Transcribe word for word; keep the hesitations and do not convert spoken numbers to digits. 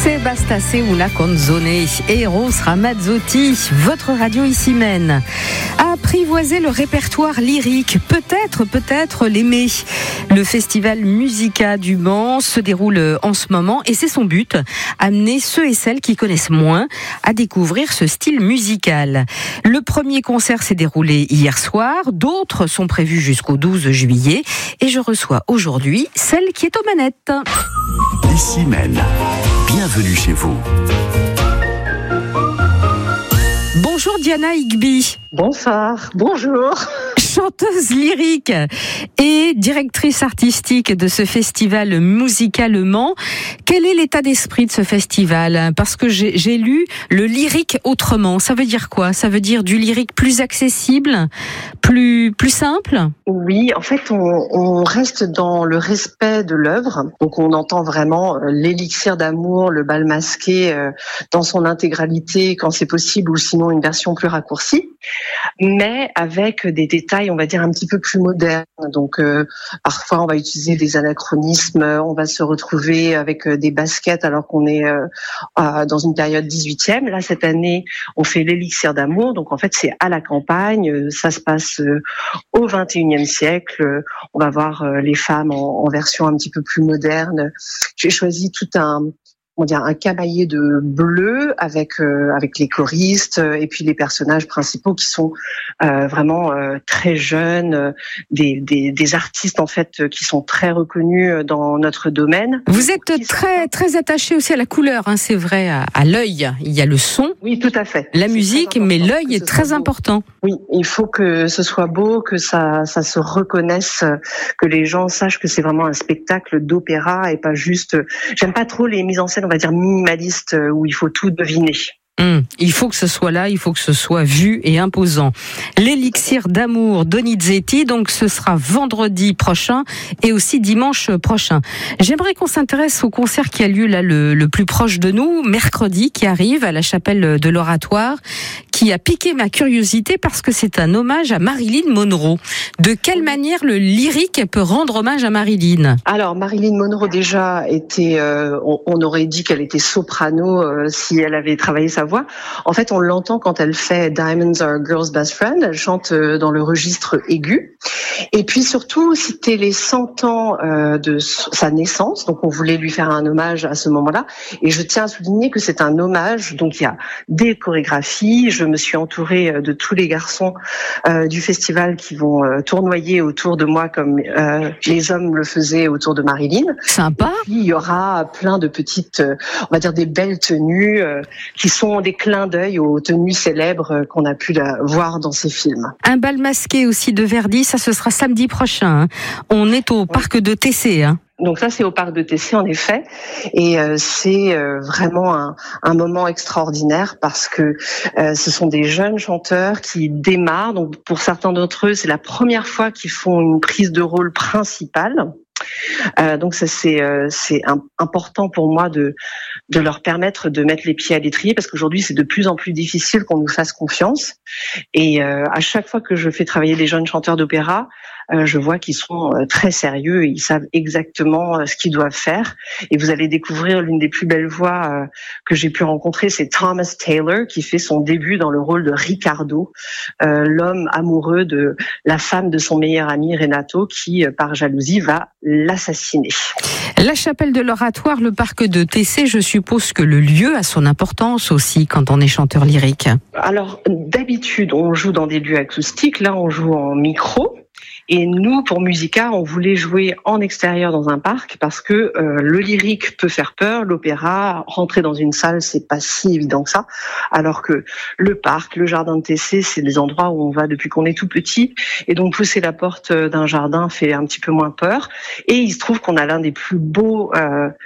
Sebastase una canzone, Eros Ramazzotti, votre radio ici mène. Apprivoiser le répertoire lyrique, peut-être, peut-être l'aimer. Le festival Musica du Mans se déroule en ce moment et c'est son but, amener ceux et celles qui connaissent moins à découvrir ce style musical. Le premier concert s'est déroulé hier soir, d'autres sont prévus jusqu'au douze juillet et je reçois aujourd'hui celle qui est aux manettes. Ici mène. Bienvenue chez vous. Bonjour Diana Higby. Bonsoir, bonjour. Chanteuse lyrique et directrice artistique de ce festival Musica Le Mans. Quel est l'état d'esprit de ce festival ? Parce que j'ai, j'ai lu le lyrique autrement. Ça veut dire quoi ? Ça veut dire du lyrique plus accessible, plus, plus simple ? Oui, en fait, on, on reste dans le respect de l'œuvre. Donc, on entend vraiment l'élixir d'amour, le bal masqué euh, dans son intégralité quand c'est possible, ou sinon une version plus raccourcie, mais avec des détails, on va dire, un petit peu plus modernes. Donc, euh, parfois, on va utiliser des anachronismes, on va se retrouver avec des baskets alors qu'on est euh, dans une période dix-huitième. Là, cette année, on fait l'élixir d'amour. Donc, en fait, c'est à la campagne. Ça se passe euh, au vingt et unième siècle. On va voir euh, les femmes en, en version un petit peu plus moderne. J'ai choisi tout un... on dirait un camaillé de bleu avec euh, avec les choristes euh, et puis les personnages principaux qui sont euh, vraiment euh, très jeunes, euh, des, des des artistes en fait euh, qui sont très reconnus dans notre domaine. Vous êtes très très attaché aussi à la couleur, hein, c'est vrai, à, à l'œil. Il y a le son. Oui, tout à fait. La musique, mais l'œil est très important. Oui, il faut que ce soit beau, que ça ça se reconnaisse, que les gens sachent que c'est vraiment un spectacle d'opéra et pas juste. J'aime pas trop les mises en scène, on va dire minimaliste, où il faut tout deviner. Mmh. Il faut que ce soit là, il faut que ce soit vu et imposant. L'élixir d'amour Donizetti, donc ce sera vendredi prochain et aussi dimanche prochain. J'aimerais qu'on s'intéresse au concert qui a lieu là le, le plus proche de nous, mercredi, qui arrive à la chapelle de l'Oratoire, qui a piqué ma curiosité parce que c'est un hommage à Marilyn Monroe. De quelle manière le lyrique peut rendre hommage à Marilyn ? Alors Marilyn Monroe déjà était, euh, on, on aurait dit qu'elle était soprano euh, si elle avait travaillé sa voix. En fait, on l'entend quand elle fait Diamonds Are a Girl's Best Friend. Elle chante dans le registre aigu. Et puis surtout, c'était les cent ans euh, de sa naissance. Donc, on voulait lui faire un hommage à ce moment-là. Et je tiens à souligner que c'est un hommage. Donc, il y a des chorégraphies. Je me suis entourée de tous les garçons euh, du festival qui vont euh, tournoyer autour de moi comme euh, les hommes le faisaient autour de Marilyn. Sympa. Et puis, il y aura plein de petites, euh, on va dire des belles tenues euh, qui sont des clins d'œil aux tenues célèbres qu'on a pu voir dans ces films. Un bal masqué aussi de Verdi, ça ce sera samedi prochain. Hein. On est au parc de Tessé. Hein. Donc ça, c'est au parc de Tessé, en effet. Et euh, c'est euh, vraiment un, un moment extraordinaire parce que euh, ce sont des jeunes chanteurs qui démarrent. Donc pour certains d'entre eux, c'est la première fois qu'ils font une prise de rôle principale. Euh, donc ça c'est euh, c'est un, important pour moi de de leur permettre de mettre les pieds à l'étrier parce qu'aujourd'hui c'est de plus en plus difficile qu'on nous fasse confiance et euh, à chaque fois que je fais travailler des jeunes chanteurs d'opéra, euh, je vois qu'ils sont euh, très sérieux et ils savent exactement euh, ce qu'ils doivent faire et vous allez découvrir l'une des plus belles voix euh, que j'ai pu rencontrer, c'est Thomas Taylor qui fait son début dans le rôle de Ricardo, euh, l'homme amoureux de la femme de son meilleur ami Renato qui euh, par jalousie va l'assassiner. La chapelle de l'Oratoire, le parc de Tessé, je suppose que le lieu a son importance aussi quand on est chanteur lyrique. Alors, d'habitude, on joue dans des lieux acoustiques. Là, on joue en micro. Et nous, pour Musica, on voulait jouer en extérieur dans un parc parce que euh, le lyrique peut faire peur, l'opéra, rentrer dans une salle, c'est pas si évident que ça. Alors que le parc, le jardin de Tessé, c'est des endroits où on va depuis qu'on est tout petit. Et donc, pousser la porte d'un jardin fait un petit peu moins peur. Et il se trouve qu'on a l'un des plus beaux euh,